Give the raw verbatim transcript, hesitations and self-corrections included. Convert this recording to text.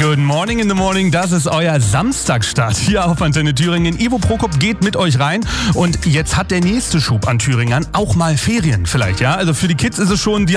Good morning in the morning, das ist euer Samstagstart hier auf Antenne Thüringen. Ivo Prokop geht mit euch rein und jetzt hat der nächste Schub an Thüringern auch mal Ferien vielleicht, ja? Also für die Kids ist es schon, die